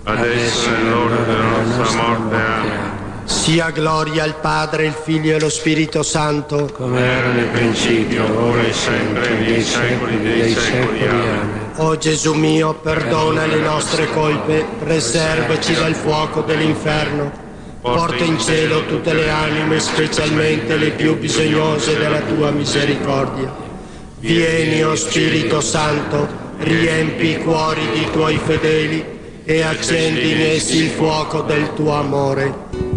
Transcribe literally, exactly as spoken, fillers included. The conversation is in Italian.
adesso è l'ora della nostra morte. Amen. Sia gloria al Padre, il Figlio e lo Spirito Santo, come era nel principio, ora e sempre, nei secoli dei secoli. Amen. O Gesù mio, perdona le nostre colpe, preservaci dal fuoco dell'inferno, porta in cielo tutte le anime, specialmente le più bisognose della tua misericordia. Vieni, o Spirito Santo, riempi i cuori dei tuoi fedeli e accendi in essi il fuoco del tuo amore.